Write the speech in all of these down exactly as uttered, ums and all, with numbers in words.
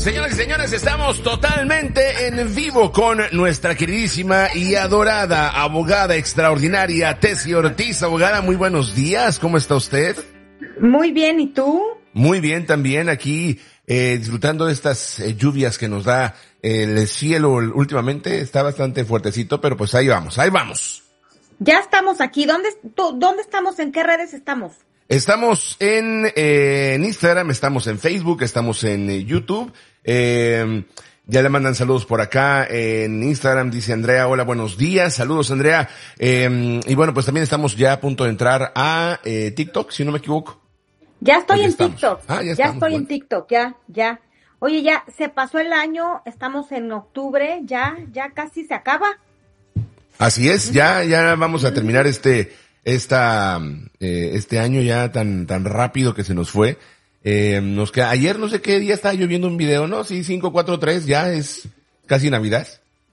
Señoras y señores, estamos totalmente en vivo con nuestra queridísima y adorada abogada extraordinaria, Tessie Ortiz. Abogada, muy buenos días. ¿Cómo está usted? Muy bien, ¿y tú? Muy bien también, aquí eh, disfrutando de estas eh, lluvias que nos da el cielo últimamente. Está bastante fuertecito, pero pues ahí vamos, ahí vamos. Ya estamos aquí. ¿Dónde, tú, ¿dónde estamos? ¿En qué redes estamos? Estamos en, eh, en Instagram, estamos en Facebook, estamos en eh, YouTube. Eh, ya le mandan saludos por acá en Instagram, dice Andrea, hola, buenos días, saludos Andrea. Eh, y bueno, pues también estamos ya a punto de entrar a eh, TikTok, si no me equivoco. Ya estoy Pues en estamos. TikTok. Ah, ya, ya estamos, estoy bueno. en TikTok, ya, ya. Oye, ya se pasó el año, estamos en octubre, ya, ya casi se acaba. Así es, ya, ya vamos a terminar este, esta, eh, este año ya tan, tan rápido que se nos fue. Eh, nos queda, ayer no sé qué día estaba yo viendo un video, ¿no? Sí, cinco cuatro tres, ya es casi Navidad.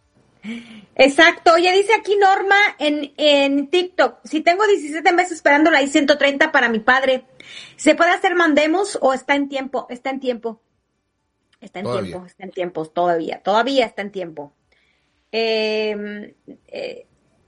Exacto. Oye, dice aquí Norma en, en TikTok, si tengo diecisiete meses esperando la I ciento treinta para mi padre, ¿se puede hacer mandemos o está en tiempo? Está en tiempo. Está en Todavía. tiempo, está en tiempo, todavía, todavía está en tiempo. Eh, eh,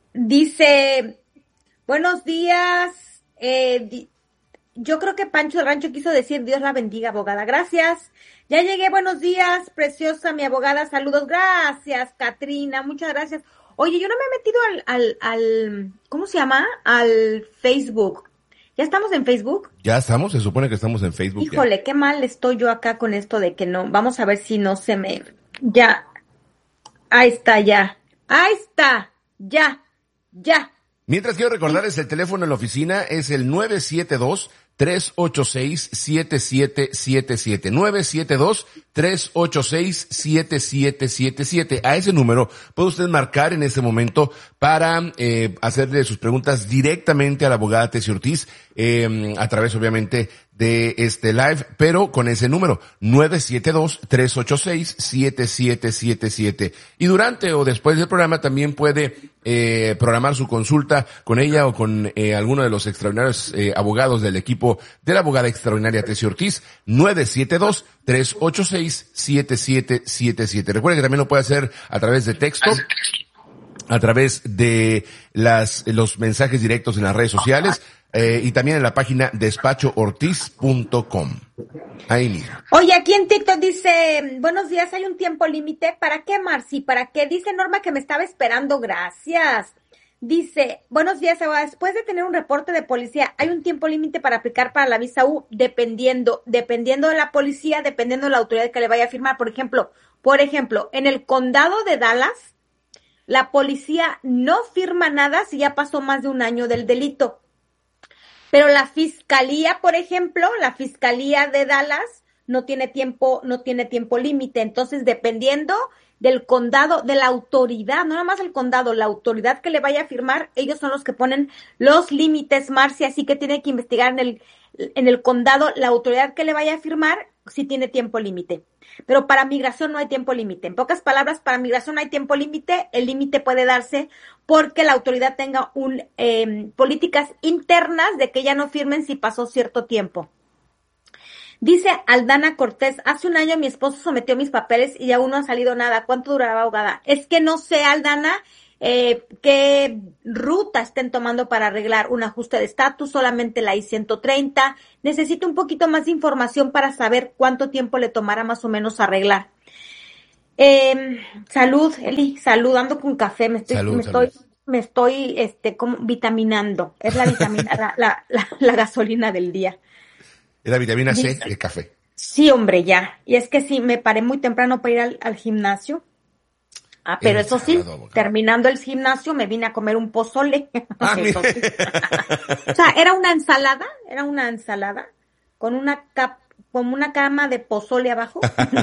dice, buenos días, eh, di, yo creo que Pancho del Rancho quiso decir Dios la bendiga, abogada. Gracias. Ya llegué, buenos días, preciosa mi abogada, saludos. Gracias, Katrina, muchas gracias. Oye, yo no me he metido al, al, al, ¿cómo se llama? Al Facebook. ¿Ya estamos en Facebook? Ya estamos, se supone que estamos en Facebook. Híjole, ya. qué mal estoy yo acá con esto de que no. Vamos a ver si no se me... Ya. Ahí está, ya. Ahí está. Ya. Ya. Mientras quiero recordarles el teléfono en la oficina es el nueve siete dos, tres ocho seis, siete siete siete siete. nueve siete dos, tres ocho seis, siete siete siete siete. A ese número puede usted marcar en este momento para eh, hacerle sus preguntas directamente a la abogada Tessie Ortiz, eh, a través obviamente de este live, pero con ese número, nueve siete dos, tres ocho seis, siete siete siete siete. Y durante o después del programa también puede eh, programar su consulta con ella o con eh, alguno de los extraordinarios eh, abogados del equipo de la abogada extraordinaria Tessie Ortiz, nueve siete dos, tres ocho seis, siete siete siete siete. Recuerde que también lo puede hacer a través de texto, a través de las los mensajes directos en las redes sociales, eh, y también en la página despacho ortiz punto com. Ahí mismo. Oye, aquí en TikTok dice, buenos días, ¿hay un tiempo límite? ¿Para qué, Marci? ¿Para qué? Dice Norma que me estaba esperando, gracias. Dice, buenos días, abogada, después de tener un reporte de policía, ¿hay un tiempo límite para aplicar para la visa U? Dependiendo, dependiendo de la policía, dependiendo de la autoridad que le vaya a firmar. Por ejemplo, por ejemplo, en el condado de Dallas, la policía no firma nada si ya pasó más de un año del delito. Pero la fiscalía, por ejemplo, la fiscalía de Dallas no tiene tiempo, no tiene tiempo límite. Entonces, dependiendo del condado, de la autoridad, no nada más el condado, la autoridad que le vaya a firmar, ellos son los que ponen los límites, Marcia, así que tiene que investigar en el, en el condado la autoridad que le vaya a firmar si tiene tiempo límite. Pero para migración no hay tiempo límite. En pocas palabras, para migración no hay tiempo límite. El límite puede darse porque la autoridad tenga un eh, políticas internas de que ya no firmen si pasó cierto tiempo. Dice Aldana Cortés, hace un año mi esposo sometió mis papeles y aún no ha salido nada. ¿Cuánto durará, abogada? Es que no sé, Aldana, eh, qué ruta estén tomando para arreglar un ajuste de estatus, solamente la I ciento treinta. Necesito un poquito más de información para saber cuánto tiempo le tomará más o menos arreglar. Eh, salud, Eli, salud, ando con café, me estoy, Salud, me salud. estoy, me estoy, este, como vitaminando. Es la vitamina, la, la, la, la gasolina del día. Es la vitamina C Dice- de café. Sí, hombre, ya. Y es que sí, me paré muy temprano para ir al, al gimnasio. Ah, pero El eso sí, sábado, abogado. terminando el gimnasio me vine a comer un pozole. Ah, Eso mire. sí. O sea, era una ensalada, era una ensalada con una cap, como una cama de pozole abajo.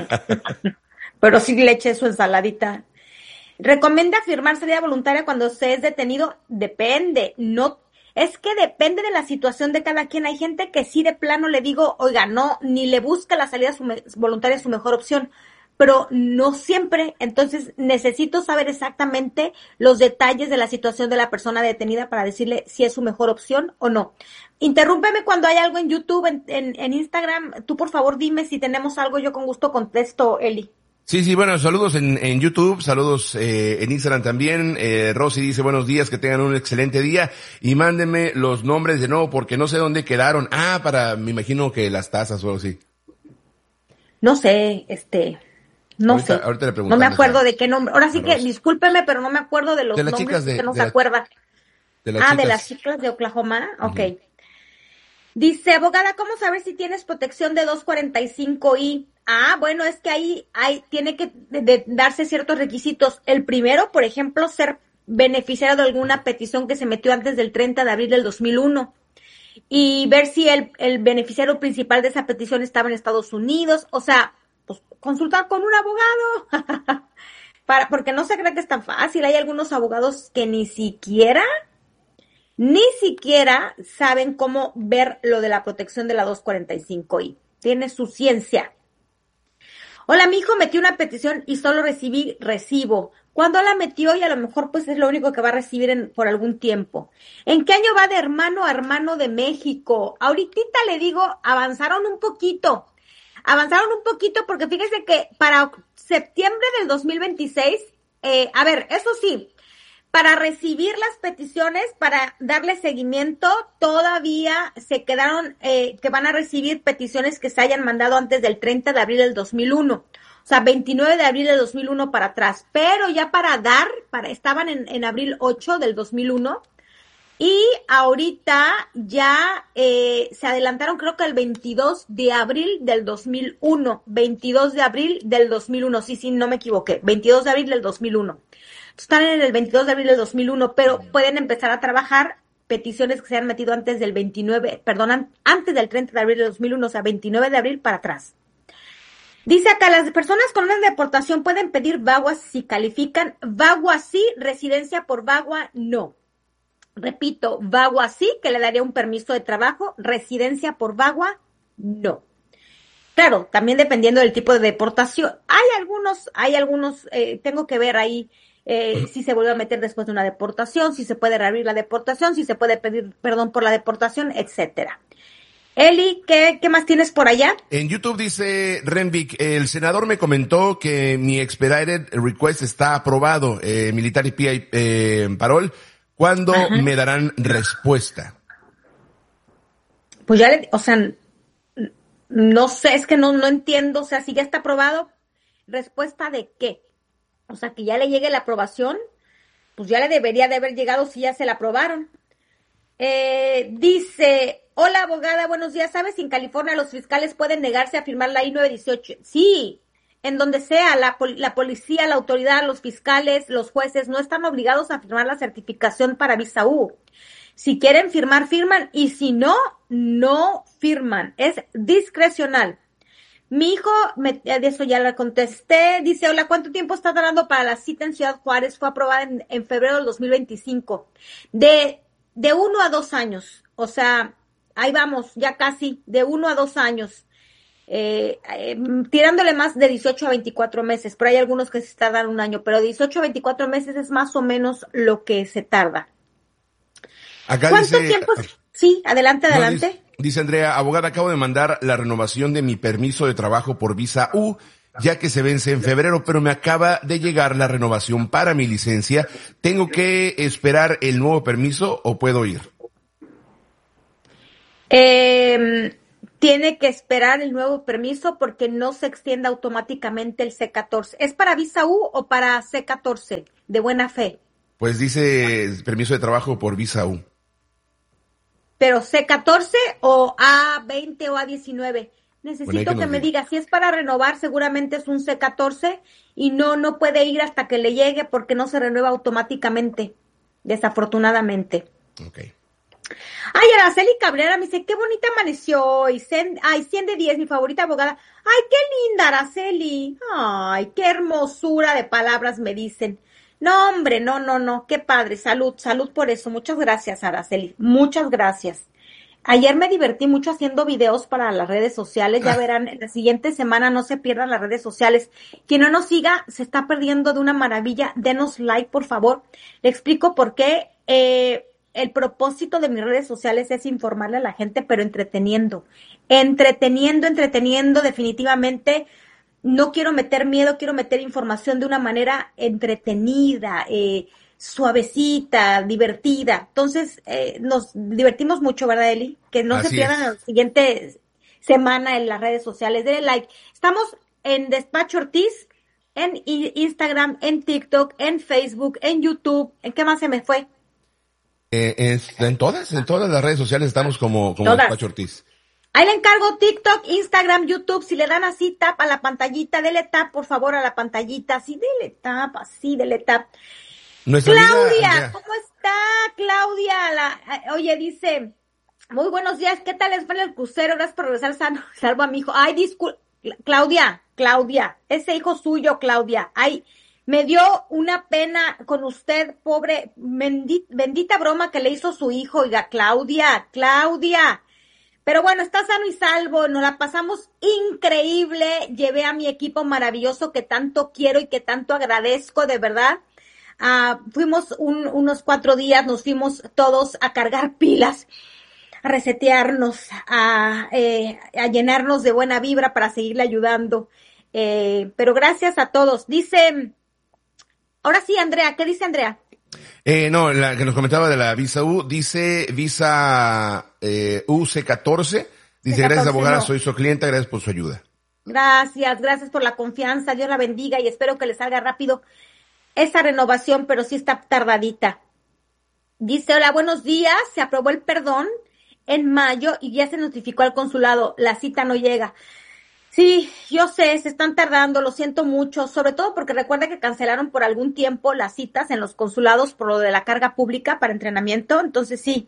Pero sí le eché su ensaladita. ¿Recomienda firmar salida voluntaria cuando se es detenido? Depende, no, es que depende de la situación de cada quien. Hay gente que sí de plano le digo, oiga, no, ni le busca la salida su me- voluntaria su mejor opción. pero no siempre. Entonces necesito saber exactamente los detalles de la situación de la persona detenida para decirle si es su mejor opción o no. Interrúmpeme cuando hay algo en YouTube, en, en, en Instagram. Tú, por favor, dime si tenemos algo. Yo con gusto contesto, Eli. Sí, sí, bueno, saludos en, en YouTube, saludos eh, en Instagram también. Eh, Rosy dice buenos días, que tengan un excelente día y mándenme los nombres de nuevo porque no sé dónde quedaron. Ah, para, me imagino que las tazas o algo así. No sé, este, no ahorita, sé. Ahorita le no me acuerdo a, de qué nombre. Ahora sí que, Rosy. Discúlpeme, pero no me acuerdo de los de nombres de, que no de se la, acuerda. De las ah, chicas. de las chicas de Oklahoma, Uh-huh. ok. Dice, abogada, ¿cómo saber si tienes protección de doscientos cuarenta y cinco I? Ah, bueno, es que ahí hay, tiene que de, de darse ciertos requisitos. El primero, por ejemplo, ser beneficiario de alguna petición que se metió antes del treinta de abril del dos mil uno. Y ver si el, el beneficiario principal de esa petición estaba en Estados Unidos. O sea, pues consultar con un abogado. Para, porque no se cree que es tan fácil. Hay algunos abogados que ni siquiera... Ni siquiera saben cómo ver lo de la protección de la doscientos cuarenta y cinco I. Tiene su ciencia. Hola, mi hijo metió una petición y solo recibí recibo. ¿Cuándo la metió? Y a lo mejor pues es lo único que va a recibir en, por algún tiempo. ¿En qué año va de hermano a hermano de México? Ahorita le digo, avanzaron un poquito. Avanzaron un poquito porque fíjese que para septiembre del dos mil veintiséis, eh, a ver, eso sí, para recibir las peticiones, para darle seguimiento, todavía se quedaron, eh, que van a recibir peticiones que se hayan mandado antes del treinta de abril del dos mil uno. O sea, veintinueve de abril del dos mil uno para atrás. Pero ya para dar, para estaban en, en abril ocho del dos mil uno. Y ahorita ya eh, se adelantaron, creo que el veintidós de abril del dos mil uno. veintidós de abril del dos mil uno. Sí, sí, no me equivoqué. veintidós de abril del dos mil uno. Están en el veintidós de abril del dos mil uno, pero pueden empezar a trabajar peticiones que se han metido antes del veintinueve, perdón, antes del treinta de abril del dos mil uno, o sea, veintinueve de abril para atrás. Dice acá, las personas con una deportación pueden pedir VAWA si califican. VAWA sí, residencia por VAWA no. Repito, VAWA sí, que le daría un permiso de trabajo, residencia por VAWA no. Claro, también dependiendo del tipo de deportación. Hay algunos, hay algunos, eh, tengo que ver ahí eh, si se vuelve a meter después de una deportación, si se puede reabrir la deportación, si se puede pedir perdón por la deportación, etcétera. Eli, ¿qué, qué más tienes por allá? En YouTube dice Renvik, el senador me comentó que mi expedited request está aprobado, eh, Military P I eh, Parol. ¿Cuándo Ajá. me darán respuesta? Pues ya le, o sea, no sé, es que no, no entiendo, o sea, si ya está aprobado, ¿respuesta de qué? O sea, que ya le llegue la aprobación, pues ya le debería de haber llegado si ya se la aprobaron. Eh, dice, hola abogada, buenos días, ¿sabes si en California los fiscales pueden negarse a firmar la I nueve dieciocho? Sí, en donde sea, la, la policía, la autoridad, los fiscales, los jueces no están obligados a firmar la certificación para visa U. Si quieren firmar, firman, y si no, no firman. Es discrecional. Mi hijo, me, de eso ya le contesté, dice, hola, ¿cuánto tiempo está tardando para la cita en Ciudad Juárez? Fue aprobada en, en febrero del dos mil veinticinco. De, de uno a dos años. O sea, ahí vamos, ya casi, de uno a dos años. Eh, eh, tirándole más de dieciocho a veinticuatro meses, pero hay algunos que se tardan un año, pero dieciocho a veinticuatro meses es más o menos lo que se tarda. Acá ¿Cuánto dice, tiempo? Sí, adelante, no, adelante. Dice, dice Andrea, abogada, acabo de mandar la renovación de mi permiso de trabajo por visa U, ya que se vence en febrero, pero me acaba de llegar la renovación para mi licencia. ¿Tengo que esperar el nuevo permiso o puedo ir? Eh, tiene que esperar el nuevo permiso porque no se extiende automáticamente el C catorce. ¿Es para visa U o para C catorce de buena fe? Pues dice permiso de trabajo por visa U. ¿Pero C catorce o A veinte o A diecinueve? Necesito bueno, que, que me diga. diga, si es para renovar, seguramente es un C catorce y no, no puede ir hasta que le llegue porque no se renueva automáticamente, desafortunadamente. Okay. Ay, Araceli Cabrera me dice, qué bonita amaneció hoy. Ay, cien de diez, mi favorita abogada. Ay, qué linda, Araceli. Ay, qué hermosura de palabras me dicen. No, hombre, no, no, no, qué padre. Salud, salud por eso. Muchas gracias, Araceli. Muchas gracias. Ayer me divertí mucho haciendo videos para las redes sociales, ya verán, la siguiente semana no se pierdan las redes sociales. Quien no nos siga se está perdiendo de una maravilla, denos like por favor. Le explico por qué. Eh, el propósito de mis redes sociales es informarle a la gente, pero entreteniendo, entreteniendo, entreteniendo definitivamente. No quiero meter miedo, quiero meter información de una manera entretenida, eh, suavecita, divertida. Entonces, eh, nos divertimos mucho, ¿verdad, Eli? Que no Así se pierdan es. la siguiente semana en las redes sociales. Denle like. Estamos en Despacho Ortiz, en I- Instagram, en TikTok, en Facebook, en YouTube. ¿En qué más se me fue? Eh, es- en todas, en todas las redes sociales estamos como, como Todas. Despacho Ortiz. Ahí le encargo TikTok, Instagram, YouTube. Si le dan así tap a la pantallita, dele tap, por favor, a la pantallita. Así, dele tap, así, dele tap. Nuestra amiga Claudia, Andrea. ¿cómo está Claudia? La, oye, dice, muy buenos días, ¿qué tal les fue en el crucero? Gracias por regresar sano. Salvo a mi hijo. Ay, disculpa, Claudia, Claudia, ese hijo suyo, Claudia. Ay, me dio una pena con usted, pobre, bendi- bendita broma que le hizo su hijo. Oiga, Claudia, Claudia. Pero bueno, está sano y salvo, nos la pasamos increíble. Llevé a mi equipo maravilloso que tanto quiero y que tanto agradezco, de verdad. Uh, fuimos un, unos cuatro días, nos fuimos todos a cargar pilas, a resetearnos, a, eh, a llenarnos de buena vibra para seguirle ayudando. Eh, pero gracias a todos. Dice, ahora sí, Andrea, ¿qué dice Andrea? Eh, no, la que nos comentaba de la visa U, dice visa eh, U C catorce. Dice, C catorce, gracias abogada, no. soy su clienta, gracias por su ayuda. Gracias, gracias por la confianza, Dios la bendiga y espero que le salga rápido esa renovación, pero sí está tardadita. Dice, hola, buenos días, se aprobó el perdón en mayo y ya se notificó al consulado, la cita no llega. Sí, yo sé, se están tardando, lo siento mucho, sobre todo porque recuerda que cancelaron por algún tiempo las citas en los consulados por lo de la carga pública para entrenamiento, entonces sí.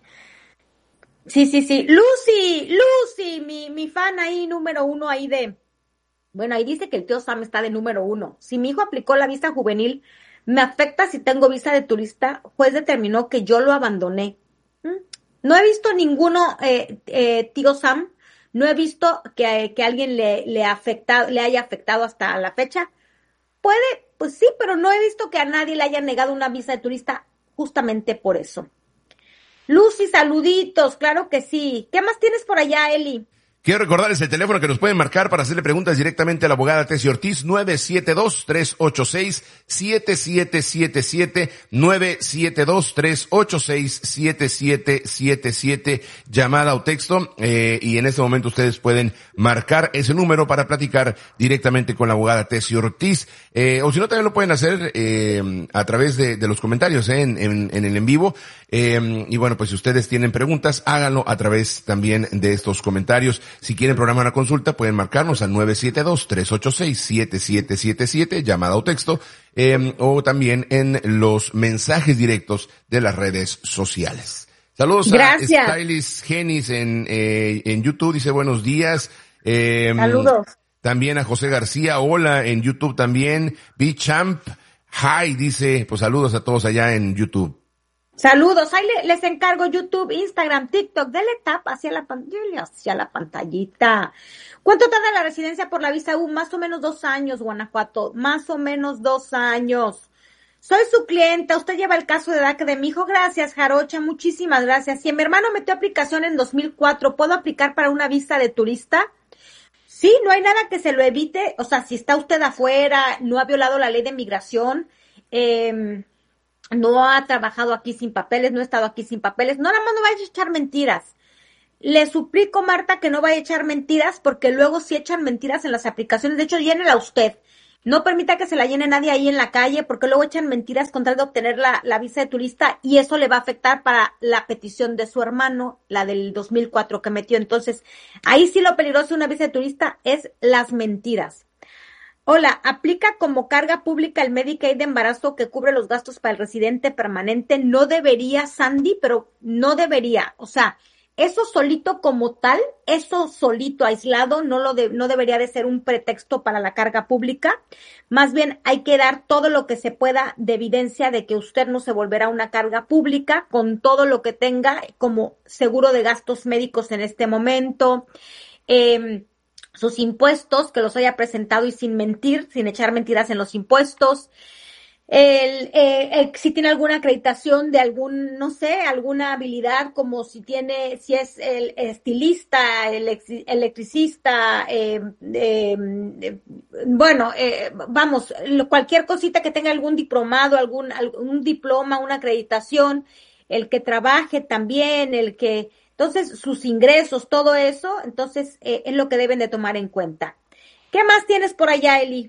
Sí, sí, sí. Lucy, Lucy, mi, mi fan ahí, número uno ahí de... Bueno, ahí dice que el tío Sam está de número uno. Si mi hijo aplicó la visa juvenil, ¿me afecta si tengo visa de turista? Juez determinó que yo lo abandoné. ¿Mm? No he visto ninguno, eh, eh, tío Sam, no he visto que, que alguien le, le, afectado, le haya afectado hasta la fecha. Puede, pues sí, pero no he visto que a nadie le haya negado una visa de turista justamente por eso. Lucy, saluditos, claro que sí. ¿Qué más tienes por allá, Eli? Quiero recordarles el teléfono que nos pueden marcar para hacerle preguntas directamente a la abogada Tessie Ortiz, nueve siete dos, tres ocho seis, siete siete siete siete, nueve siete dos, tres ocho seis, siete siete siete siete, llamada o texto, eh, y en este momento ustedes pueden marcar ese número para platicar directamente con la abogada Tessie Ortiz, eh, o si no también lo pueden hacer, eh, a través de, de los comentarios, eh, en, en, en el en vivo, eh, y bueno, pues si ustedes tienen preguntas, háganlo a través también de estos comentarios. Si quieren programar una consulta, pueden marcarnos al nueve siete dos, tres ocho seis, siete siete siete siete, llamada o texto, eh, o también en los mensajes directos de las redes sociales. Saludos Gracias. a Stylis Genis en, eh, en YouTube, dice buenos días. Eh, Saludos. También a José García, hola, en YouTube también. B-Champ, hi, dice, pues saludos a todos allá en YouTube. Saludos, ahí le, les encargo YouTube, Instagram, TikTok, dele tap hacia la, pan, hacia la pantallita. ¿Cuánto tarda la residencia por la visa U? Más o menos dos años, Guanajuato, más o menos dos años. Soy su clienta, usted lleva el caso de D A C de mi hijo, gracias Jarocha, muchísimas gracias. Si mi hermano metió aplicación en dos mil cuatro, ¿puedo aplicar para una visa de turista? Sí, no hay nada que se lo evite, o sea, si está usted afuera, no ha violado la ley de migración, eh... no ha trabajado aquí sin papeles, no ha estado aquí sin papeles, no, nada más no vaya a echar mentiras. Le suplico, Marta, que no vaya a echar mentiras, porque luego si echan mentiras en las aplicaciones, de hecho, llénela usted. No permita que se la llene nadie ahí en la calle, porque luego echan mentiras con tal de obtener la, la visa de turista, y eso le va a afectar para la petición de su hermano, la del dos mil cuatro que metió. Entonces, ahí sí lo peligroso de una visa de turista es las mentiras. Hola, ¿aplica como carga pública el Medicaid de embarazo que cubre los gastos para el residente permanente? No debería, Sandy, pero no debería. O sea, eso solito como tal, eso solito aislado no lo de, no debería de ser un pretexto para la carga pública. Más bien hay que dar todo lo que se pueda de evidencia de que usted no se volverá una carga pública con todo lo que tenga como seguro de gastos médicos en este momento, eh, sus impuestos, que los haya presentado y sin mentir, sin echar mentiras en los impuestos. El, eh, el, si tiene alguna acreditación de algún, no sé, alguna habilidad, como si tiene, si es el estilista, el electricista, eh, eh, eh, bueno, eh, vamos, cualquier cosita que tenga algún diplomado, algún, algún diploma, una acreditación, el que trabaje también, el que, entonces sus ingresos, todo eso, entonces eh, es lo que deben de tomar en cuenta. ¿Qué más tienes por allá, Eli?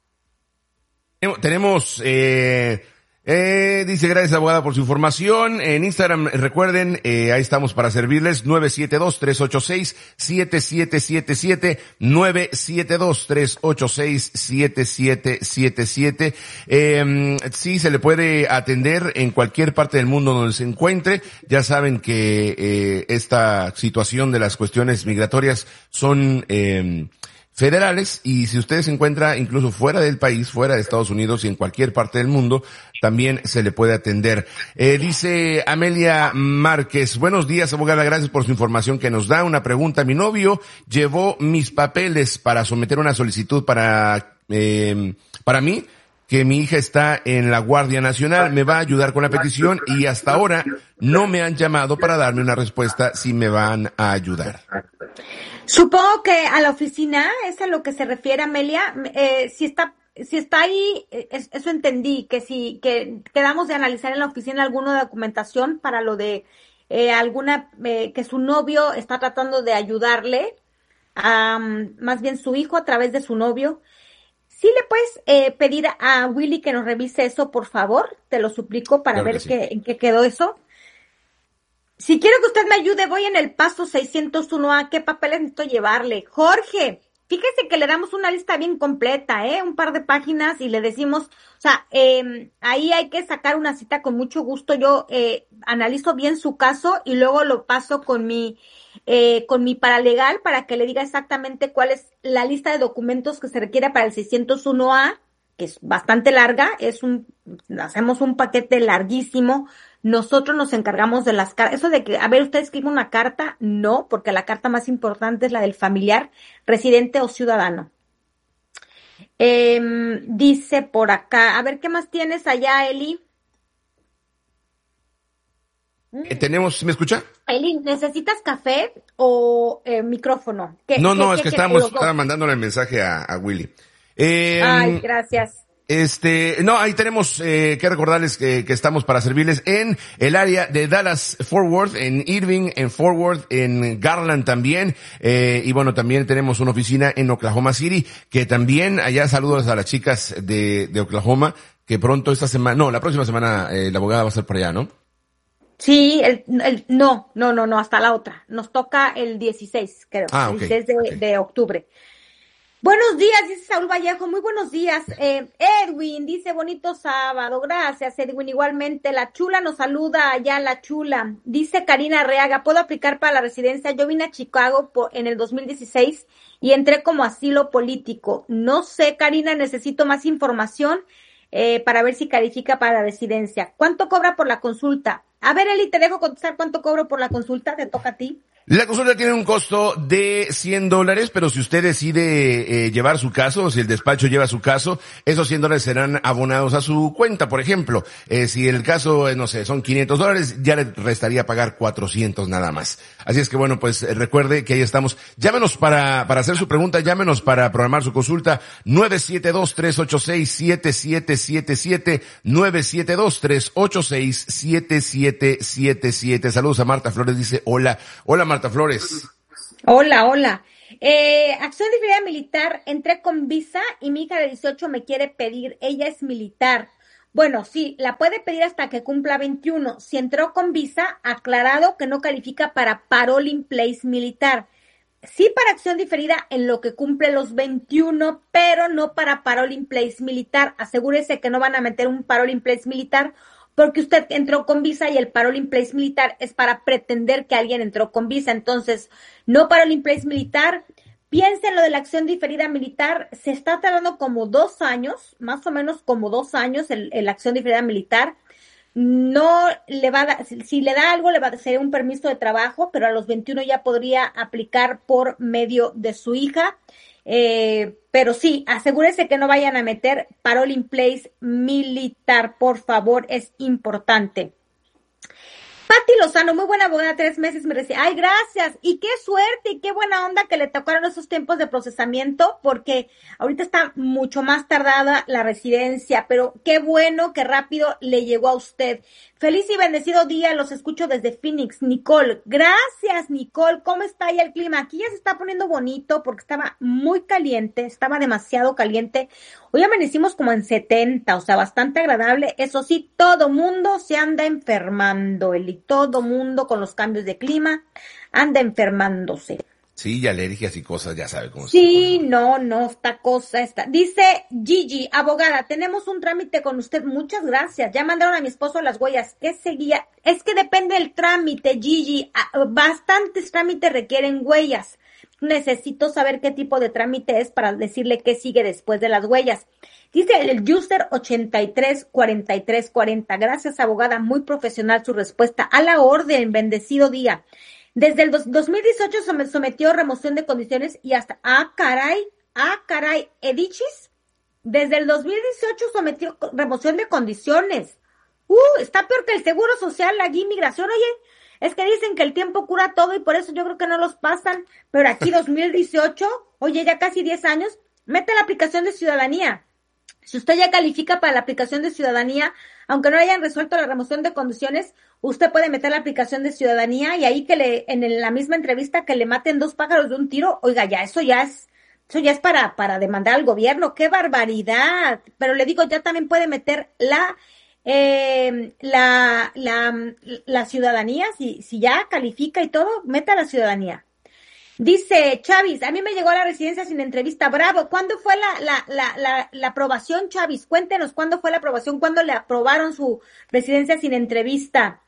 Tenemos, eh, eh, dice, gracias abogada por su información. En Instagram, recuerden, eh, ahí estamos para servirles, nueve siete dos, tres ocho seis, siete siete siete siete, nueve siete dos, tres ocho seis, siete siete siete siete. Eh, sí, se le puede atender en cualquier parte del mundo donde se encuentre. Ya saben que, eh, esta situación de las cuestiones migratorias son, eh, federales, y si usted se encuentra incluso fuera del país, fuera de Estados Unidos y en cualquier parte del mundo, también se le puede atender. Eh, dice Amelia Márquez, buenos días abogada, gracias por su información que nos da. Una pregunta, mi novio llevó mis papeles para someter una solicitud para, eh, para mí, que mi hija está en la Guardia Nacional, me va a ayudar con la petición y hasta ahora no me han llamado para darme una respuesta si me van a ayudar. Supongo que a la oficina, es a lo que se refiere Amelia, eh, si está, si está ahí, es, eso entendí, que si, que quedamos de analizar en la oficina alguna documentación para lo de, eh, alguna, eh, que su novio está tratando de ayudarle, a, um, más bien su hijo a través de su novio. Sí le puedes, eh, pedir a Willy que nos revise eso, por favor, te lo suplico para claro ver sí. qué, en qué quedó eso. Si quiero que usted me ayude, voy en el paso seiscientos uno A. ¿Qué papeles necesito llevarle? Jorge, fíjese que le damos una lista bien completa, ¿eh? Un par de páginas y le decimos, o sea, eh, ahí hay que sacar una cita con mucho gusto. Yo eh, analizo bien su caso y luego lo paso con mi, eh, con mi paralegal para que le diga exactamente cuál es la lista de documentos que se requiere para el seiscientos uno A, que es bastante larga, es un, hacemos un paquete larguísimo. Nosotros nos encargamos de las cartas. Eso de que, a ver, usted escribe una carta, no, porque la carta más importante es la del familiar, residente o ciudadano. Eh, dice por acá, a ver, ¿qué más tienes allá, Eli? Eh, tenemos, ¿me escucha? Eli, ¿necesitas café o eh, micrófono? ¿Qué, no, qué, no, qué, es que qué, estábamos, qué, estaba mandándole el mensaje a, a Willy. Eh, Ay, gracias. Este, no, ahí tenemos eh, que recordarles que, que estamos para servirles en el área de Dallas Fort Worth, en Irving, en Fort Worth, en Garland también, eh, y bueno, también tenemos una oficina en Oklahoma City, que también allá saludos a las chicas de, de Oklahoma, que pronto esta semana, no, la próxima semana eh, la abogada va a estar por allá, ¿no? Sí, el, el, no, no, no, no, hasta la otra. Nos toca el dieciséis, creo, ah, el okay, dieciséis de, okay. de octubre. Buenos días, dice Saúl Vallejo, muy buenos días. Eh, Edwin dice, bonito sábado, gracias Edwin, igualmente. La Chula nos saluda allá, La Chula. Dice Karina Arreaga, ¿puedo aplicar para la residencia? Yo vine a Chicago por, en el dos mil dieciséis y entré como asilo político. No sé, Karina, necesito más información eh, para ver si califica para la residencia. ¿Cuánto cobra por la consulta? A ver, Eli, te dejo contestar cuánto cobro por la consulta, te toca a ti. La consulta tiene un costo de cien dólares, pero si usted decide eh, llevar su caso, si el despacho lleva su caso, esos cien dólares serán abonados a su cuenta. Por ejemplo, eh, si el caso, eh, no sé, son quinientos dólares, ya le restaría pagar cuatrocientos nada más. Así es que bueno, pues eh, recuerde que ahí estamos. Llámenos para para hacer su pregunta, llámenos para programar su consulta, nueve siete dos, tres ocho seis, siete siete siete siete, nueve siete dos, tres ocho seis, siete siete siete siete. Saludos a Marta Flores, dice hola. Hola Marta Flores. Hola, hola. Eh, acción de fidelidad militar, entré con visa y mi hija de dieciocho me quiere pedir, ella es militar. Bueno, sí, la puede pedir hasta que cumpla veintiuno. Si entró con visa, aclarado que no califica para parole in place militar. Sí para acción diferida en lo que cumple los veintiuno, pero no para parole in place militar. Asegúrese que no van a meter un parole in place militar porque usted entró con visa y el parole in place militar es para pretender que alguien entró con visa. Entonces, no parole in place militar. Piensa en lo de la acción diferida militar. Se está tardando como dos años, más o menos como dos años, el, el acción diferida militar. No le va a dar, si le da algo, le va a ser un permiso de trabajo, pero a los veintiuno ya podría aplicar por medio de su hija. Eh, pero sí, asegúrese que no vayan a meter parole in place militar, por favor, es importante. Pati Lozano, muy buena abogada, tres meses me recibe. Ay, gracias. Y qué suerte y qué buena onda que le tocaron esos tiempos de procesamiento, porque ahorita está mucho más tardada la residencia, pero qué bueno que rápido le llegó a usted. Feliz y bendecido día, los escucho desde Phoenix. Nicole, gracias Nicole. ¿Cómo está ahí el clima? Aquí ya se está poniendo bonito porque estaba muy caliente, estaba demasiado caliente. Hoy amanecimos como en setenta, o sea, bastante agradable. Eso sí, todo mundo se anda enfermando, Eli. Todo mundo con los cambios de clima anda enfermándose. Sí, y alergias y cosas, ya sabe cómo Sí, no, no, esta cosa está. Dice Gigi, abogada, tenemos un trámite con usted. Muchas gracias. Ya mandaron a mi esposo las huellas. ¿Qué seguía? Es que depende del trámite, Gigi. Bastantes trámites requieren huellas. Necesito saber qué tipo de trámite es para decirle qué sigue después de las huellas. Dice el user ochenta y tres cuarenta y tres cuarenta. Gracias, abogada. Muy profesional su respuesta. A la orden, bendecido día. Desde el dos mil dieciocho se sometió remoción de condiciones y hasta, ah, caray, ah, caray, Edichis. Desde el dos mil dieciocho sometió remoción de condiciones. Uh, está peor que el Seguro Social, la inmigración, oye. Es que dicen que el tiempo cura todo y por eso yo creo que no los pasan. Pero aquí dos mil dieciocho, oye, ya casi diez años, mete la aplicación de ciudadanía. Si usted ya califica para la aplicación de ciudadanía, aunque no hayan resuelto la remoción de condiciones, usted puede meter la aplicación de ciudadanía y ahí que le, en la misma entrevista que le maten dos pájaros de un tiro, oiga, ya, eso ya es, eso ya es para, para demandar al gobierno. ¡Qué barbaridad! Pero le digo, ya también puede meter la, eh, la, la, la ciudadanía, si, si ya califica y todo, meta la ciudadanía. Dice Chavis, a mí me llegó a la residencia sin entrevista. Bravo. ¿Cuándo fue la, la, la, la, la aprobación, Chavis? Cuéntenos cuándo fue la aprobación, cuándo le aprobaron su residencia sin entrevista.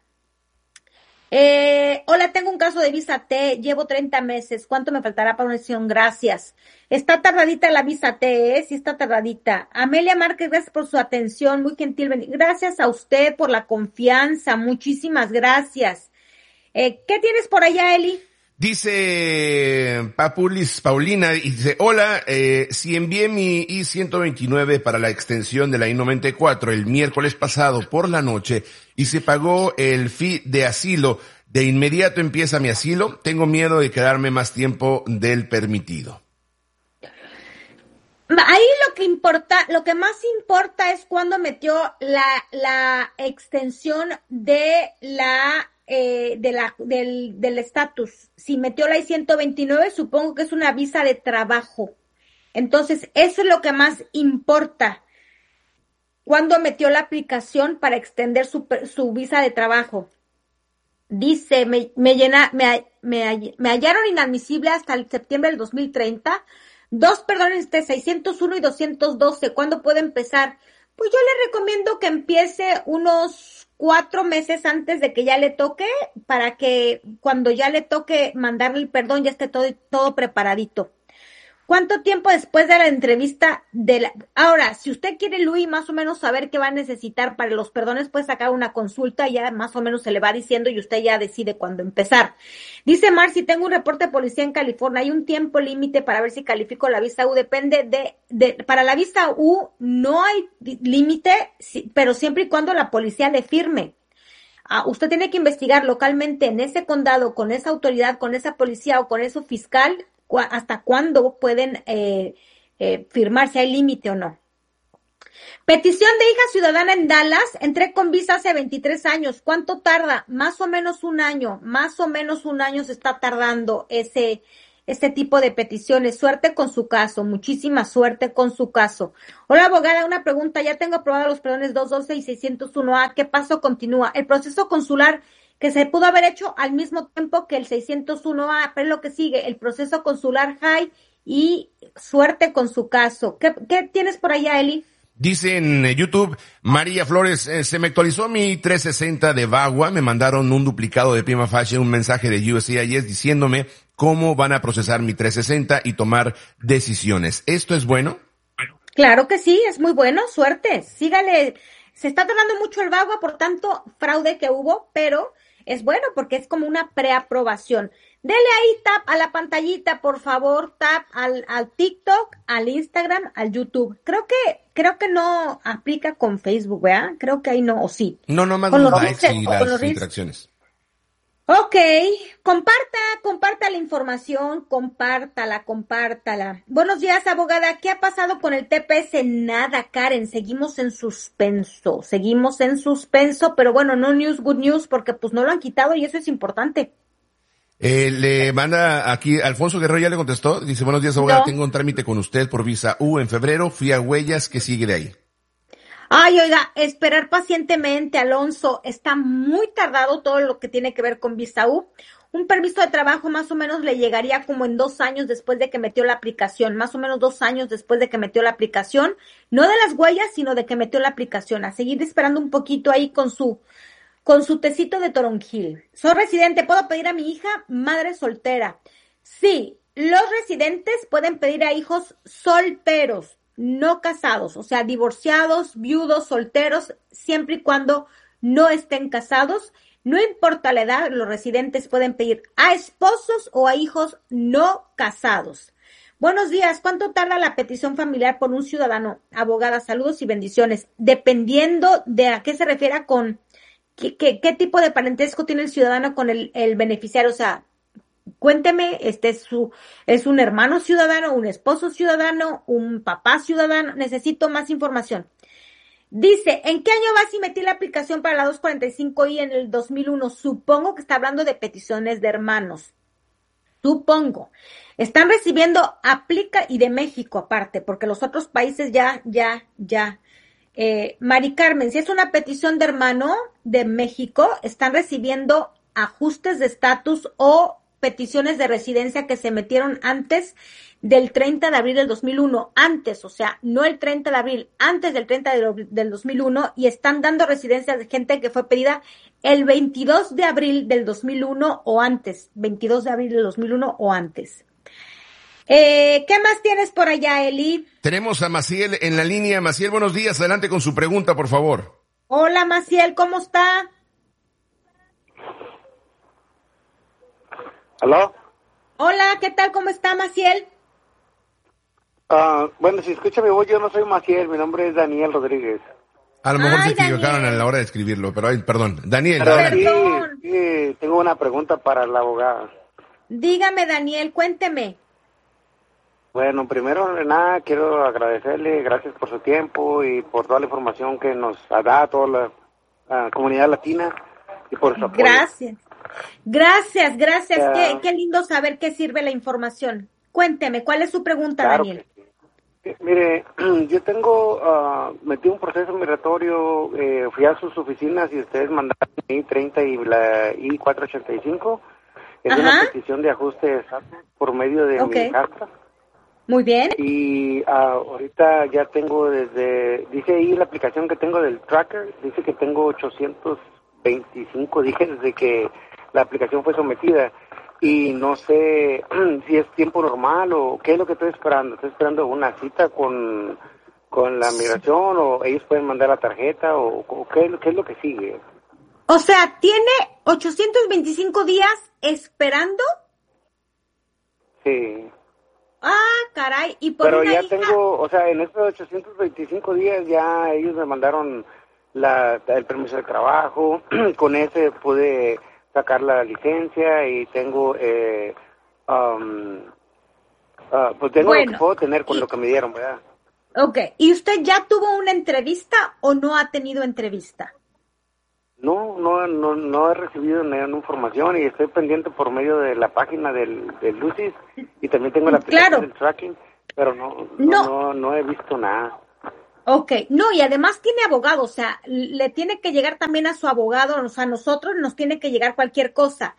Eh, hola, tengo un caso de visa T, llevo treinta meses. ¿Cuánto me faltará para una sesión? Gracias. Está tardadita la visa T, ¿eh? Sí está tardadita. Amelia Márquez, gracias por su atención, muy gentil. Gracias a usted por la confianza, muchísimas gracias. Eh, ¿qué tienes por allá, Eli? Dice Papulis Paulina, y dice, hola, eh, si envié mi I ciento veintinueve para la extensión de la I noventa y cuatro el miércoles pasado por la noche y se pagó el fee de asilo, ¿de inmediato empieza mi asilo? Tengo miedo de quedarme más tiempo del permitido. Ahí lo que importa, lo que más importa es cuando metió la, la extensión de la Eh, de la, del, del estatus. Si metió la I ciento veintinueve, supongo que es una visa de trabajo. Entonces, eso es lo que más importa. Cuando metió la aplicación para extender su, su visa de trabajo. Dice, me, me llena, me, me, me hallaron inadmisible hasta el septiembre del dos mil treinta. Dos perdones de seiscientos uno y doscientos doce. ¿Cuándo puede empezar? Pues yo le recomiendo que empiece unos cuatro meses antes de que ya le toque, para que cuando ya le toque mandarle el perdón ya esté todo, todo preparadito. ¿Cuánto tiempo después de la entrevista de la... Ahora, si usted quiere, Luis, más o menos saber qué va a necesitar para los perdones, puede sacar una consulta, ya más o menos se le va diciendo y usted ya decide cuándo empezar. Dice Marci, tengo un reporte de policía en California, hay un tiempo límite para ver si califico la visa U, depende de... de para la visa U no hay límite, pero siempre y cuando la policía le firme. Uh, usted tiene que investigar localmente en ese condado, con esa autoridad, con esa policía o con ese fiscal, hasta cuándo pueden eh, eh, firmar, si hay límite o no. Petición de hija ciudadana en Dallas, entré con visa hace veintitrés años. ¿Cuánto tarda? Más o menos un año, más o menos un año se está tardando ese este tipo de peticiones. Suerte con su caso, muchísima suerte con su caso. Hola, abogada, una pregunta, ya tengo aprobados los perdones doscientos doce y seiscientos uno A, ¿qué paso continúa? El proceso consular que se pudo haber hecho al mismo tiempo que el seiscientos uno A, pero es lo que sigue, el proceso consular high y suerte con su caso. ¿Qué, qué tienes por allá, Eli? Dice en eh, YouTube, María Flores, eh, se me actualizó mi trescientos sesenta de Bagua, me mandaron un duplicado de prima facie, un mensaje de U S C I S diciéndome cómo van a procesar mi trescientos sesenta y tomar decisiones. ¿Esto es bueno? Claro que sí, es muy bueno, suerte. Sígale, se está tardando mucho el Bagua, por tanto, fraude que hubo, pero es bueno porque es como una preaprobación. Dele ahí tap a la pantallita, por favor, tap al, al TikTok, al Instagram, al YouTube. Creo que, creo que no aplica con Facebook, ¿verdad? Creo que ahí no, o sí. No, no más con los los likes reels, y con los las reels. interacciones. Ok, comparta, comparta la información, compártala, compártala. Buenos días, abogada. ¿Qué ha pasado con el T P S? Nada, Karen, seguimos en suspenso, seguimos en suspenso, pero bueno, no news, good news, porque pues no lo han quitado y eso es importante. Eh, le manda aquí, Alfonso Guerrero ya le contestó, dice, buenos días, abogada, No. tengo un trámite con usted por visa U en febrero, fui a Huellas, ¿qué sigue de ahí? Ay, oiga, esperar pacientemente, Alonso, está muy tardado todo lo que tiene que ver con visa U. Un permiso de trabajo más o menos le llegaría como en dos años después de que metió la aplicación, más o menos dos años después de que metió la aplicación, no de las huellas, sino de que metió la aplicación, a seguir esperando un poquito ahí con su, con su tecito de toronjil. Soy residente, ¿puedo pedir a mi hija? Madre soltera. Sí, los residentes pueden pedir a hijos solteros, no casados, o sea, divorciados, viudos, solteros, siempre y cuando no estén casados. No importa la edad, los residentes pueden pedir a esposos o a hijos no casados. Buenos días, ¿cuánto tarda la petición familiar por un ciudadano? Abogada, saludos y bendiciones. Dependiendo de a qué se refiera con qué, qué, qué tipo de parentesco tiene el ciudadano con el, el beneficiario, o sea, cuénteme, este es su, es un hermano ciudadano, un esposo ciudadano, un papá ciudadano, necesito más información. Dice, ¿en qué año vas y metí la aplicación para la doscientos cuarenta y cinco I en el dos mil uno? Supongo que está hablando de peticiones de hermanos. Supongo. Están recibiendo aplica y de México aparte, porque los otros países ya, ya, ya. Eh, Mari Carmen, si es una petición de hermano de México, están recibiendo ajustes de estatus o peticiones de residencia que se metieron antes del treinta de abril del dos mil uno, antes, o sea, no el treinta de abril, antes del treinta del dos mil uno, y están dando residencias de gente que fue pedida el veintidós de abril del dos mil uno o antes, veintidós de abril del dos mil uno o antes. Eh, ¿qué más tienes por allá, Eli? Tenemos a Maciel en la línea. Maciel, buenos días, adelante con su pregunta, por favor. Hola, Maciel, ¿cómo está? ¿Aló? Hola, ¿qué tal? ¿Cómo está, Maciel? Uh, bueno, si escucha mi voz, yo no soy Maciel, mi nombre es Daniel Rodríguez. A lo mejor Ay, se equivocaron Daniel. a la hora de escribirlo, pero ay, perdón. Daniel, Pero adelante. sí, Perdón. sí, tengo una pregunta para la abogada. Dígame, Daniel, cuénteme. Bueno, primero de nada, quiero agradecerle, gracias por su tiempo y por toda la información que nos ha dado a toda la, la comunidad latina y por su apoyo. Gracias. Gracias, gracias. Ya. Qué, qué lindo saber qué sirve la información. Cuénteme, ¿cuál es su pregunta, Claro Daniel? que sí. Eh, Mire, yo tengo, uh, metí un proceso migratorio, eh, fui a sus oficinas y ustedes mandaron I treinta y la I cuatrocientos ochenta y cinco. Es Ajá. una petición de ajuste de estatus por medio de Ok. mi carta. Muy bien. Y uh, ahorita ya tengo desde, dice ahí la aplicación que tengo del tracker, dice que tengo ochocientos veinticinco días desde que la aplicación fue sometida. Y no sé si es tiempo normal o qué es lo que estoy esperando. Estoy esperando una cita con, con la migración o ellos pueden mandar la tarjeta o, o qué, es lo- qué es lo que sigue. O sea, ¿tiene ochocientos veinticinco días esperando? Sí. Ah, caray. Y por Pero una ya hija. tengo, o sea, en estos ochocientos veinticinco días ya ellos me mandaron la, el permiso de trabajo. Con ese pude sacar la licencia y tengo, eh, um, ah, pues tengo lo Bueno, que puedo tener con y- lo que me dieron, ¿verdad? Ok. ¿Y usted ya tuvo una entrevista o no ha tenido entrevista? No, no, no, no he recibido ninguna información y estoy pendiente por medio de la página del, del Lucis y también tengo la aplicación Claro. del tracking, pero no, no, No. no, no he visto nada. Ok, no, y además tiene abogado, o sea, le tiene que llegar también a su abogado, o sea, a nosotros nos tiene que llegar cualquier cosa.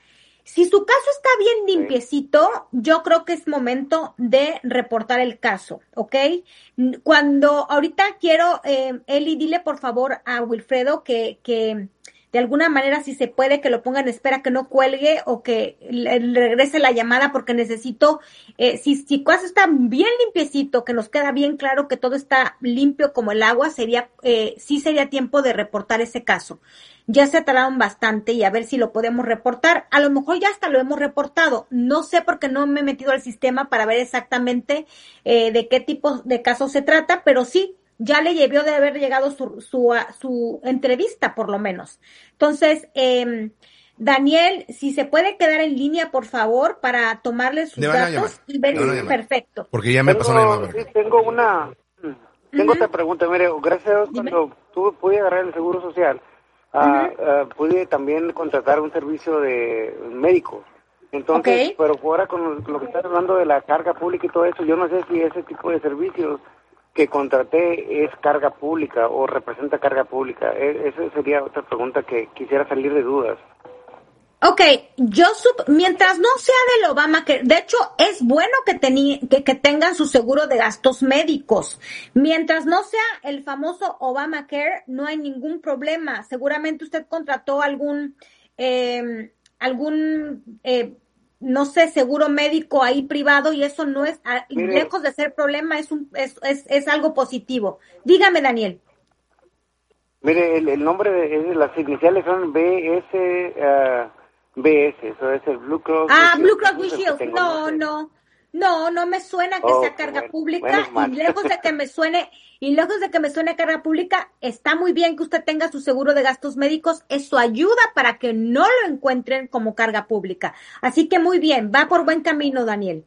Si su caso está bien limpiecito, yo creo que es momento de reportar el caso, ¿ok? Cuando ahorita quiero, eh, Eli, dile por favor a Wilfredo que, que de alguna manera, si se puede, que lo ponga en espera, que no cuelgue o que le, le regrese la llamada, porque necesito, eh, si, si el caso está bien limpiecito, que nos queda bien claro que todo está limpio como el agua, sería, eh, sí sería tiempo de reportar ese caso. Ya se tardaron bastante y a ver si lo podemos reportar. A lo mejor ya hasta lo hemos reportado. No sé porque no me he metido al sistema para ver exactamente eh, de qué tipo de caso se trata, pero sí, ya le debió de haber llegado su, su, su entrevista, por lo menos. Entonces, eh, Daniel, si se puede quedar en línea, por favor, para tomarle sus datos y ver si perfecto. Porque ya me tengo, pasó la llamada. Sí, tengo una, tengo uh-huh. otra pregunta. Mire, gracias a Dios, cuando tuve, pude agarrar el Seguro Social, uh, uh-huh. uh, pude también contratar un servicio de médico. Entonces, okay. pero ahora con lo que estás hablando de la carga pública y todo eso, yo no sé si ese tipo de servicios que contraté es carga pública o representa carga pública. E- esa sería otra pregunta que quisiera salir de dudas. Ok, yo sup- mientras no sea del Obamacare, de hecho es bueno que, teni- que, que tengan su seguro de gastos médicos. Mientras no sea el famoso Obamacare, no hay ningún problema. Seguramente usted contrató algún, eh, algún, eh, no sé, seguro médico ahí privado y eso no es, Mire, lejos de ser problema, es un es, es, es algo positivo. Dígame, Daniel. Mire, el, el nombre de, es, las iniciales son B S, uh, B S, eso es el Blue Cross. Ah, Blue Cross Blue Shield, no, no, no, no me suena que oh, sea carga bueno, pública y lejos de que me suene, y lejos de que me suene carga pública, está muy bien que usted tenga su seguro de gastos médicos, eso ayuda para que no lo encuentren como carga pública. Así que muy bien, va por buen camino, Daniel.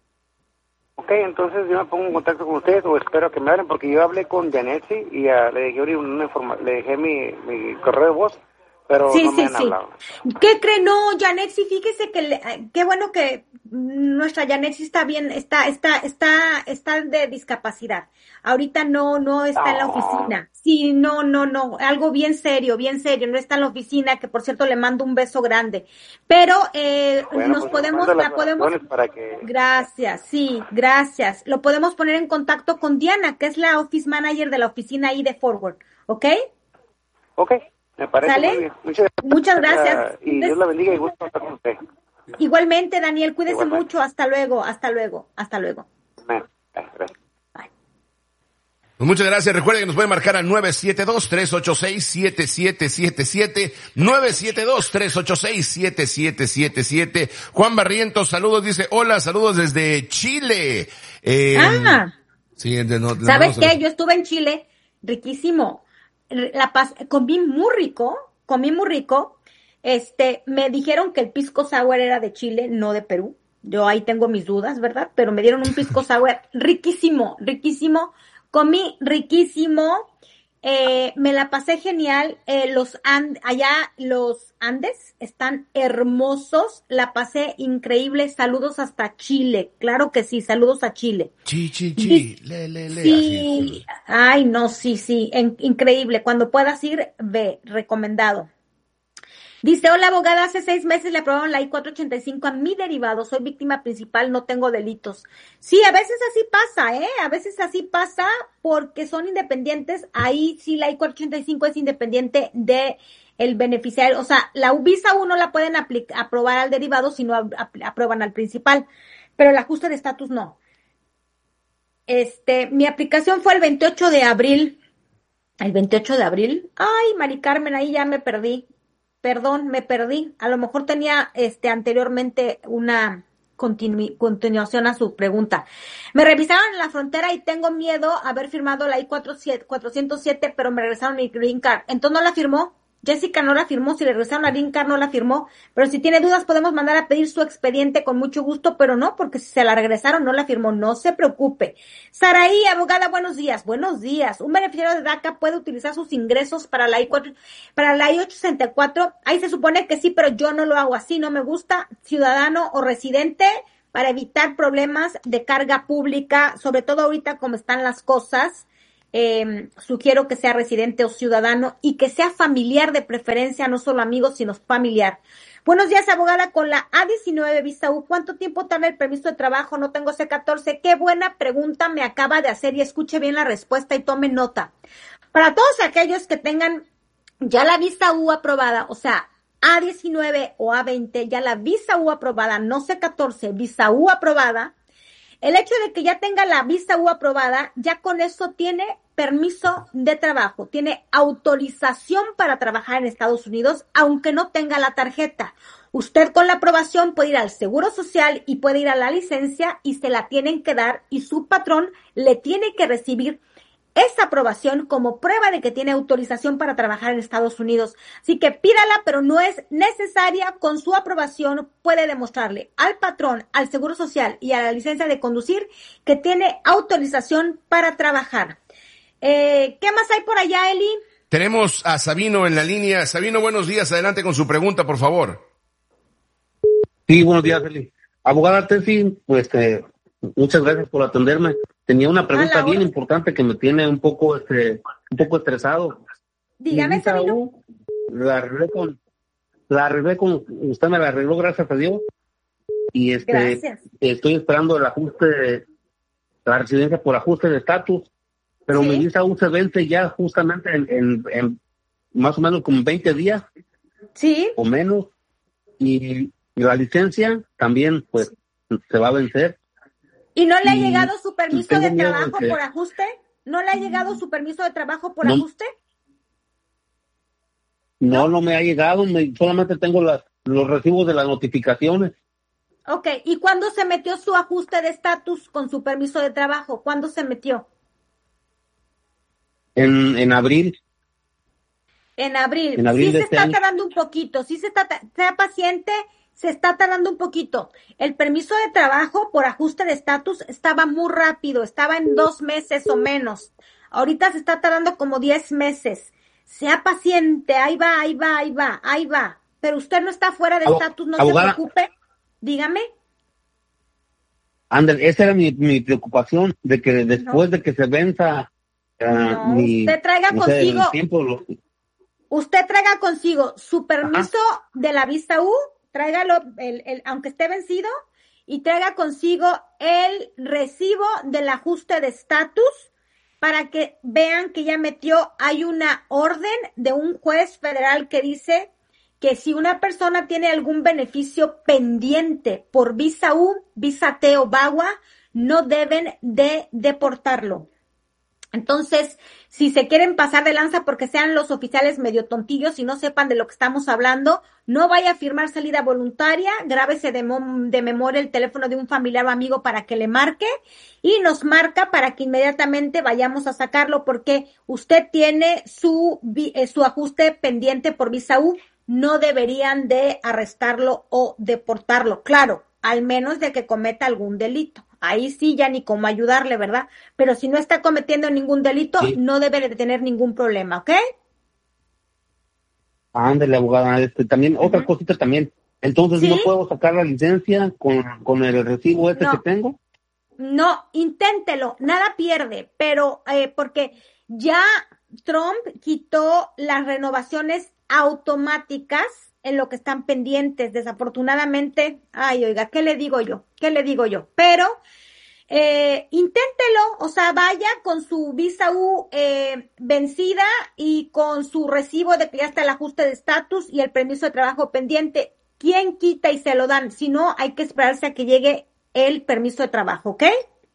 Ok, entonces yo me pongo en contacto con ustedes o espero que me hablen, porque yo hablé con Janetsi y uh, le dejé una informa- le dejé mi, mi correo de voz, pero sí, no sí, me han sí. hablado. ¿Qué cree? No, Janetsi, fíjese que le, qué bueno que nuestra Janetsi está bien, está, está, está, está de discapacidad. Ahorita no, no está oh. en la oficina. Sí, no, no, no, algo bien serio, bien serio, no está en la oficina, que por cierto le mando un beso grande. Pero, eh, bueno, nos pues podemos, la podemos, para que... gracias, sí, gracias. Lo podemos poner en contacto con Diana, que es la office manager de la oficina ahí de Forward, ¿ok? Ok. Me parece ¿Sale? muy bien. Muchas, Muchas gracias. Uh, y Dios la bendiga y gusto estar con usted. Igualmente, Daniel, cuídese Igualmente. mucho. Hasta luego, hasta luego, hasta luego. Amén. Gracias. Bye. Pues muchas gracias. Recuerden que nos pueden marcar al nueve siete dos, tres ocho seis, siete siete siete siete, nueve siete dos, tres ocho seis, siete siete siete siete. Juan Barrientos, saludos, dice, hola, saludos desde Chile. Eh, ah. Sí, de, no, de, ¿Sabes no, qué? Yo estuve en Chile, riquísimo. La paz, comí muy rico, comí muy rico. Este, me dijeron que el pisco sour era de Chile, no de Perú. Yo ahí tengo mis dudas, ¿verdad? Pero me dieron un pisco sour riquísimo, riquísimo. Comí riquísimo. Eh, me la pasé genial. Eh, los and, allá los Andes están hermosos. La pasé increíble. Saludos hasta Chile. Claro que sí. Saludos a Chile. Chi, chi, chi. Le, le, le. Sí. Así. Ay, no, sí, sí. En, increíble. Cuando puedas ir, ve. Recomendado. Dice, hola abogada, hace seis meses le aprobaron la I cuatrocientos ochenta y cinco a mi derivado, soy víctima principal, no tengo delitos. Sí, a veces así pasa, ¿eh? A veces así pasa porque son independientes, ahí sí la I cuatrocientos ochenta y cinco es independiente de el beneficiario, o sea, la visa uno la pueden aplic- aprobar al derivado si no ap- aprueban al principal, pero el ajuste de estatus no. Este, mi aplicación fue el veintiocho de abril, el veintiocho de abril, ay, Mari Carmen, ahí ya me perdí. Perdón, me perdí. A lo mejor tenía este anteriormente una continu- continuación a su pregunta. Me revisaron en la frontera y tengo miedo haber firmado la I cuatrocientos siete, pero me regresaron mi green card. Entonces no la firmó. Jessica no la firmó, si le regresaron la green card no la firmó, pero si tiene dudas podemos mandar a pedir su expediente con mucho gusto, pero no, porque si se la regresaron no la firmó, no se preocupe. Saraí, abogada, buenos días, buenos días. Un beneficiario de DACA puede utilizar sus ingresos para la I cuatro, para la I ochocientos sesenta y cuatro, ahí se supone que sí, pero yo no lo hago así, no me gusta, ciudadano o residente, para evitar problemas de carga pública, sobre todo ahorita como están las cosas. Eh, sugiero que sea residente o ciudadano y que sea familiar de preferencia, no solo amigo, sino familiar. Buenos días, abogada, con la A diecinueve visa U, ¿cuánto tiempo tarda el permiso de trabajo? No tengo C catorce. Qué buena pregunta me acaba de hacer y escuche bien la respuesta y tome nota. Para todos aquellos que tengan ya la visa U aprobada, o sea, A diecinueve o A veinte, ya la visa U aprobada, no C catorce, visa U aprobada, el hecho de que ya tenga la visa U aprobada, ya con eso tiene permiso de trabajo, tiene autorización para trabajar en Estados Unidos, aunque no tenga la tarjeta. Usted con la aprobación puede ir al Seguro Social y puede ir a la licencia y se la tienen que dar y su patrón le tiene que recibir esa aprobación como prueba de que tiene autorización para trabajar en Estados Unidos. Así que pídala, pero no es necesaria. Con su aprobación puede demostrarle al patrón, al Seguro Social y a la licencia de conducir que tiene autorización para trabajar. Eh, ¿Qué más hay por allá, Eli? Tenemos a Sabino en la línea. Sabino, buenos días. Adelante con su pregunta, por favor. Sí, buenos días, Eli. Abogada Tessy, pues eh, muchas gracias por atenderme. Tenía una pregunta bien importante que me tiene un poco este, un poco estresado. Dígame, Sabino. La arreglé con, la arreglé con, usted me la arregló, gracias a Dios. Y este, gracias. Estoy esperando el ajuste, la residencia por ajuste de estatus, pero ¿sí? Mi visa U se vence ya justamente en, en, en más o menos como veinte días. Sí. O menos. Y, y la licencia también, pues, se va a vencer. ¿Y no le ha llegado su permiso de miedo trabajo que... por ajuste? ¿No le ha llegado su permiso de trabajo por no, ajuste? No, no, no me ha llegado, me, solamente tengo las, los recibos de las notificaciones. Ok, ¿y cuándo se metió su ajuste de estatus con su permiso de trabajo? ¿Cuándo se metió? En, en abril. En abril. En abril sí de se este está año. tardando un poquito, sí se está, sea paciente, se está tardando un poquito. El permiso de trabajo por ajuste de estatus estaba muy rápido, estaba en dos meses o menos. Ahorita se está tardando como diez meses. Sea paciente, ahí va, ahí va, ahí va, ahí va. Pero usted no está fuera de estatus, no abogada, se preocupe. Dígame. Ander, esa era mi, mi preocupación, de que después no. de que se venza uh, no, mi, usted traiga no consigo, sé, el tiempo, lo... usted traiga consigo su permiso Ajá. de la visa U, tráigalo, el, el, aunque esté vencido, y traiga consigo el recibo del ajuste de estatus para que vean que ya metió, hay una orden de un juez federal que dice que si una persona tiene algún beneficio pendiente por visa U, visa T o VAWA, no deben de deportarlo. Entonces, si se quieren pasar de lanza porque sean los oficiales medio tontillos y no sepan de lo que estamos hablando, no vaya a firmar salida voluntaria, grábese de, de memoria el teléfono de un familiar o amigo para que le marque y nos marca para que inmediatamente vayamos a sacarlo porque usted tiene su, su ajuste pendiente por visa U, no deberían de arrestarlo o deportarlo, claro, al menos de que cometa algún delito. Ahí sí ya ni cómo ayudarle, ¿verdad? Pero si no está cometiendo ningún delito, sí, no debe de tener ningún problema, ¿ok? Ándale, abogada. Este, también, uh-huh. Otra cosita también. Entonces, ¿sí? ¿No puedo sacar la licencia con, con el recibo este no. que tengo? No, inténtelo, nada pierde, pero eh, porque ya Trump quitó las renovaciones automáticas en lo que están pendientes, desafortunadamente, ay, oiga, ¿qué le digo yo? ¿Qué le digo yo? Pero, eh, inténtelo, o sea, vaya con su visa U eh, vencida y con su recibo de que ya está el ajuste de estatus y el permiso de trabajo pendiente. ¿Quién quita y se lo dan? Si no, hay que esperarse a que llegue el permiso de trabajo, ¿ok?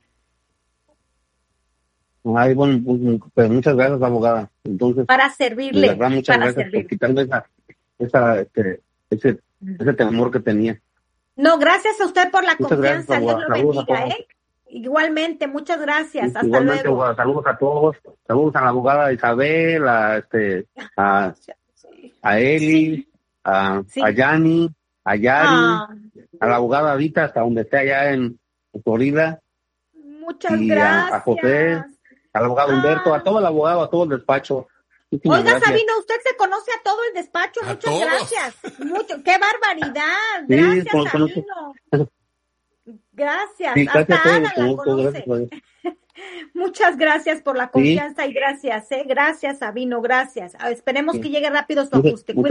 Ay, bueno, pues muchas gracias, abogada. Entonces, para servirle, verdad, muchas para gracias servirle. por quitarme esa, esa, este, ese, ese temor que tenía. No, gracias a usted por la muchas confianza, gracias, Dios lo bendiga, ¿eh? Igualmente, muchas gracias, hasta Igualmente, luego. Abogada, saludos a todos, saludos a la abogada Isabel, a este, a, a Eli, sí. a, sí. a Yani, a Yari, ah. a la abogada Adita, hasta donde esté allá en Florida. Muchas y gracias. A, a José, al abogado ah. Humberto, a todo el abogado, a todo el despacho. Muchísimas Oiga, gracias. Sabino, usted se conoce a todo el despacho, a muchas todos. Gracias. Mucho, qué barbaridad. Gracias, sí, con, Sabino. Con... Gracias. Sí, gracias hasta a Ana todos, la conoce. Gracias. Muchas gracias por la confianza sí. y gracias, ¿eh? Gracias, Sabino, gracias. Esperemos sí. que llegue rápido su ajuste.